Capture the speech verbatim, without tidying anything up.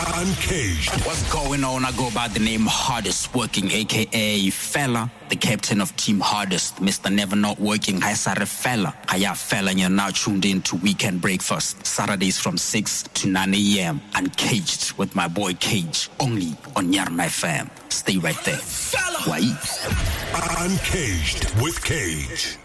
Uncaged. What's going on? I go by the name Hardest Working, aka Fella, the captain of Team Hardest, Mister Never Not Working. Hi, Sarah Fella. Hiya, Fella, and you're now tuned in to Weekend Breakfast, Saturdays from six to nine a.m. Uncaged with my boy Cage, only on Yarna F M. Stay right there. Why? Uncaged with Cage.